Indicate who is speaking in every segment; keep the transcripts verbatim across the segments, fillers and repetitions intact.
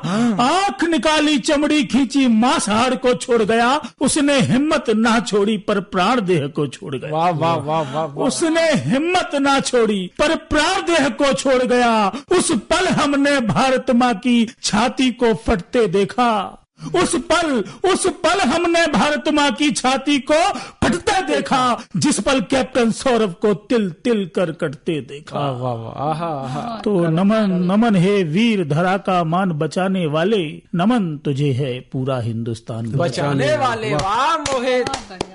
Speaker 1: आंख निकाली चमड़ी खींची मांस हाड़ को छोड़ गया, उसने हिम्मत ना छोड़ी पर प्राण देह को छोड़ गया।
Speaker 2: वाह वाह वाह वाह वाह।
Speaker 1: उसने हिम्मत ना छोड़ी पर प्राण देह को छोड़ गया, उस पल हमने भारत माँ की छाती को फटते देखा, उस पल उस पल हमने भारत माँ की छाती को फटते देखा, जिस पल कैप्टन सौरभ को तिल तिल कर कटते देखा।
Speaker 2: वाह वाह वाह। आहा आहा।
Speaker 1: तो नमन नमन है वीर धरा का मान बचाने वाले, नमन तुझे है पूरा हिंदुस्तान
Speaker 2: बचाने वाले। वाह मोहित,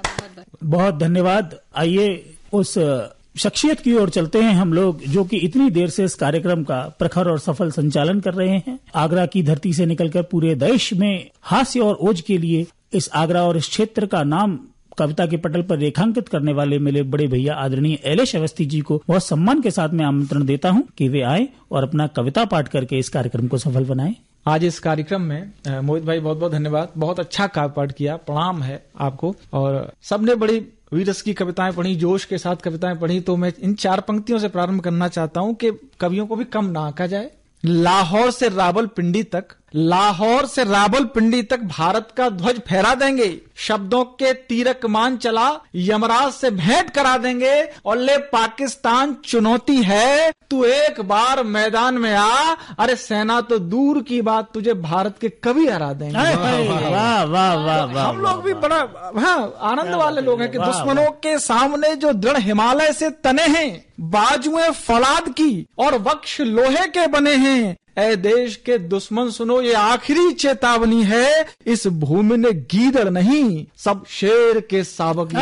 Speaker 1: बहुत धन्यवाद। आइए उस शख्सियत की ओर चलते हैं हम लोग, जो कि इतनी देर से इस कार्यक्रम का प्रखर और सफल संचालन कर रहे हैं। आगरा की धरती से निकलकर पूरे देश में हास्य और ओज के लिए इस आगरा और इस क्षेत्र का नाम कविता के पटल पर रेखांकित करने वाले मेरे बड़े भैया आदरणीय एलेश अवस्थी जी को बहुत सम्मान के साथ मैं आमंत्रण देता हूं कि वे आए और अपना कविता पाठ करके इस कार्यक्रम को सफल बनाएं।
Speaker 2: आज इस कार्यक्रम में मोहित भाई बहुत बहुत धन्यवाद, बहुत अच्छा काव्य पाठ किया, प्रणाम है आपको। और सबने बड़ी वीरस की कविताएं पढ़ी, जोश के साथ कविताएं पढ़ी। तो मैं इन चार पंक्तियों से प्रारंभ करना चाहता हूं कि कवियों को भी कम ना आंका जाए। लाहौर से रावलपिंडी तक, लाहौर से रावलपिंडी तक भारत का ध्वज फहरा देंगे, शब्दों के तीरक मान चला यमराज से भेंट करा देंगे, और ले पाकिस्तान चुनौती है तू एक बार मैदान में आ, अरे सेना तो दूर की बात तुझे भारत के कवि हरा देंगे।
Speaker 1: वाह वाह वाह वाह।
Speaker 2: हम लोग भी बड़ा हाँ आनंद वाले लोग हैं कि दुश्मनों के सामने जो दृढ़ हिमालय से तने हैं, बाजुएं फौलाद की और वक्ष लोहे के बने हैं, ऐ देश के दुश्मन सुनो ये आखिरी चेतावनी है, इस भूमि ने गीदड़ नहीं सब शेर के सावक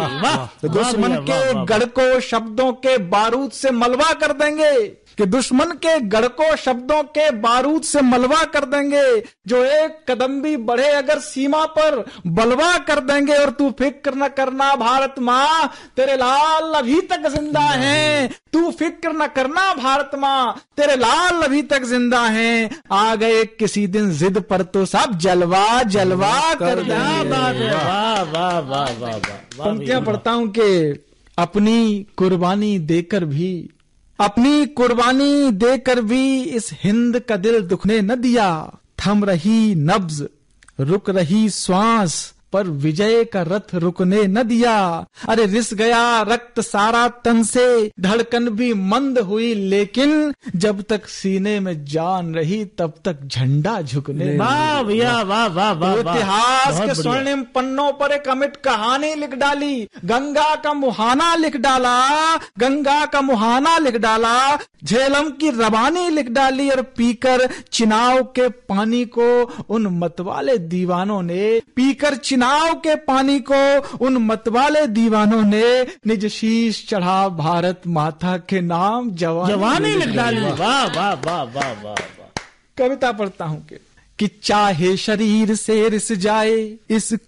Speaker 2: हैं। दुश्मन के गढ़ को शब्दों के बारूद से मलबा कर देंगे, कि दुश्मन के गढ़ को शब्दों के बारूद से मलबा कर देंगे, जो एक कदम भी बढ़े अगर सीमा पर बलवा कर देंगे। और तू फिक्र न करना भारत माँ तेरे लाल अभी तक जिंदा हैं, तू फिक्र न करना भारत माँ तेरे लाल अभी तक जिंदा हैं, आ गए किसी दिन जिद पर तो सब जलवा जलवा कर देंगे।
Speaker 1: वाह वाह वाह वाह।
Speaker 2: पंक्तियां पढ़ता हूं कि अपनी कुर्बानी देकर भी, अपनी कुर्बानी देकर भी इस हिंद का दिल दुखने न दिया, थम रही नब्ज रुक रही श्वास पर विजय का रथ रुकने न दिया, अरे रिस गया रक्त सारा तन से धड़कन भी मंद हुई, लेकिन जब तक सीने में जान रही तब तक झंडा झुकने।
Speaker 1: वाह भैया वाह वाह वाह।
Speaker 2: इतिहास के स्वर्णिम पन्नों पर एक अमिट कहानी लिख डाली, गंगा का मुहाना लिख डाला, गंगा का मुहाना लिख डाला, झेलम की रवानी लिख डाली, और पीकर चिनाव के पानी को उन मतवाले दीवानों ने, पीकर नाव के पानी को उन मतवाले दीवानों ने निज शीश चढ़ा भारत माता के नाम जवानी, जवानी लिख डाली। वाह वाह वाह वाह वाह। कविता पढ़ता हूं कि, कि चाहे शरीर से रिस जाए इस